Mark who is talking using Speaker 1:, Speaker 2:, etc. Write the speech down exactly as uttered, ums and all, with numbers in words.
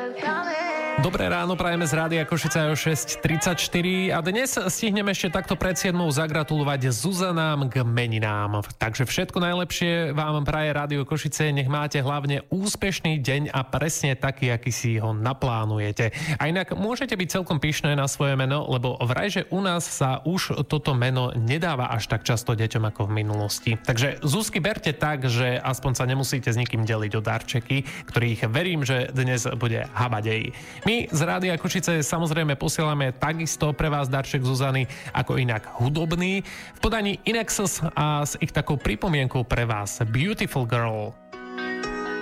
Speaker 1: Dobré ráno, prajeme z Rádia Košice o šesť tridsaťštyri a dnes stihneme ešte takto pred siedmou zagratulovať Zuzanám k meninám. Takže všetko najlepšie vám praje Rádio Košice, nech máte hlavne úspešný deň a presne taký, aký si ho naplánujete. A inak môžete byť celkom pyšné na svoje meno, lebo vraj, že u nás sa už toto meno nedáva až tak často deťom ako v minulosti. Takže Zuzky berte tak, že aspoň sa nemusíte s nikým deliť o darčeky, ktorých verím, že dnes bude habadej. My z Rádia Košice samozrejme posielame takisto pre vás darček Zuzany, ako inak hudobný, v podaní Inexus a s ich takou pripomienkou pre vás Beautiful Girl.